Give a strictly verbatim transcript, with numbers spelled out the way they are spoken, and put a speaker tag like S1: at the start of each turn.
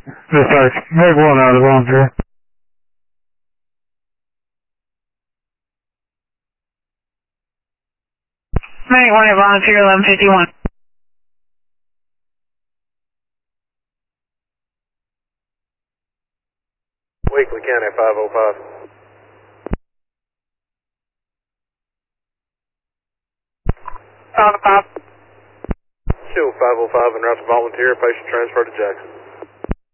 S1: Dispatch, make one out of the volunteer.
S2: Make one at volunteer eleven fifty-one.
S3: Weekly County five oh five.
S2: five oh five.
S3: Shield five oh five and route to volunteer, patient transfer to Jackson.